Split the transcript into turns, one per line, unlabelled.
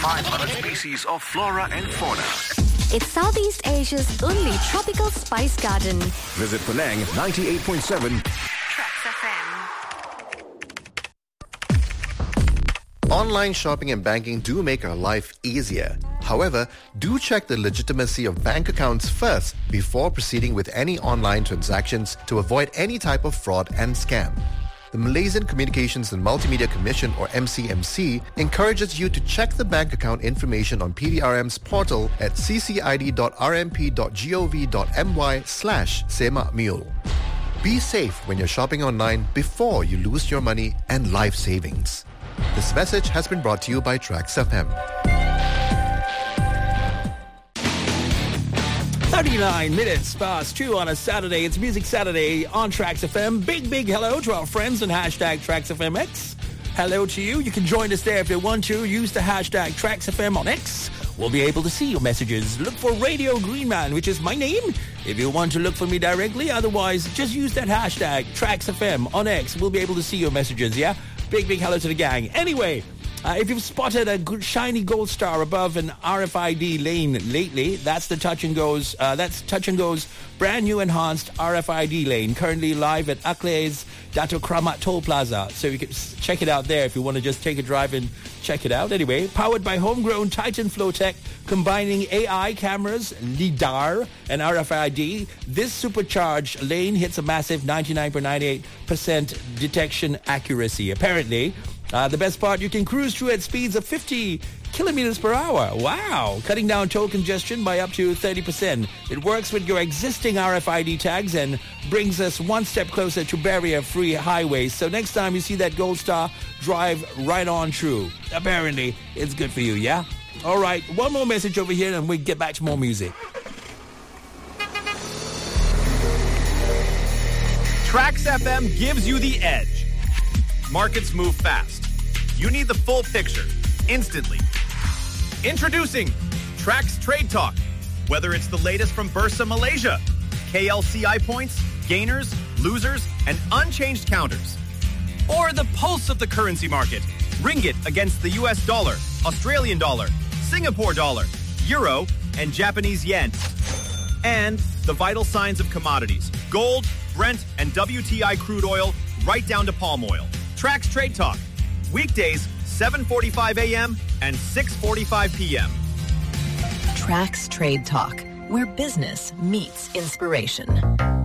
500 species of flora and fauna.
It's Southeast Asia's only tropical spice garden.
Visit Penang 98.7
Tracks FM.
Online shopping and banking do make our life easier. However, do check the legitimacy of bank accounts first before proceeding with any online transactions to avoid any type of fraud and scam. The Malaysian Communications and Multimedia Commission, or MCMC, encourages you to check the bank account information on PDRM's portal at ccid.rmp.gov.my/semakmule. Be safe when you're shopping online before you lose your money and life savings. This message has been brought to you by Trax FM.
39 minutes past 2 on a Saturday. It's Music Saturday on Trax FM. Big hello to our friends on hashtag TraxFMX. Hello to you. You can join us there if you want to. Use the hashtag TraxFM on X. We'll be able to see your messages. Look for Radio Greenman, which is my name, if you want to look for me directly. Otherwise, just use that hashtag TraxFM on X. We'll be able to see your messages, yeah? Big hello to the gang. Anyway, if you've spotted a good shiny gold star above an RFID lane lately, that's the Touch and Go's. That's Touch and Go's brand new enhanced RFID lane, currently live at Aclai's Dato Kramat Toll Plaza. So you can check it out there if you want to just take a drive and check it out. Anyway, powered by homegrown Titan Flow Tech, combining AI cameras, LIDAR, and RFID, this supercharged lane hits a massive 99.98% detection accuracy. Apparently, the best part, you can cruise through at speeds of 50 kilometers per hour. Wow! Cutting down toll congestion by up to 30%. It works with your existing RFID tags and brings us one step closer to barrier-free highways. So next time you see that gold star, drive right on through. Apparently, it's good for you, yeah? All right, one more message over here and we get back to more music.
Trax FM gives you the edge. Markets move fast. You need the full picture, instantly. Introducing Trax Trade Talk. Whether it's the latest from Bursa Malaysia, KLCI points, gainers, losers, and unchanged counters. Or the pulse of the currency market. Ringgit against the US dollar, Australian dollar, Singapore dollar, euro, and Japanese yen. And the vital signs of commodities. Gold, Brent, and WTI crude oil, right down to palm oil. Trax Trade Talk. Weekdays, 7:45 a.m. and 6:45 p.m.
Trax Trade Talk, where business meets inspiration.